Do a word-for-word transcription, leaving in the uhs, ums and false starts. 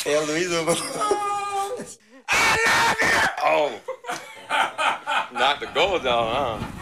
É a Luísa. I love you! Oh. Knocked the gold down, huh?